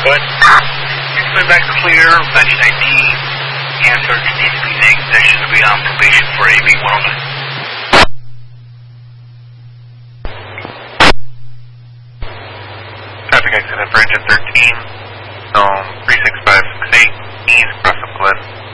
Go ahead. Coming back clear, 1919, answer needs to be named. That should be on probation for AB Wellness. Traffic accident for engine 13, zone 36568, east, cross the cliff.